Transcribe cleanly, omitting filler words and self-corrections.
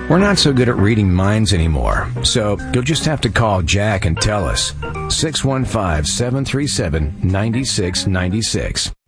We're not so good at reading minds anymore, so you'll just have to call Jack and tell us. 615-737-9696.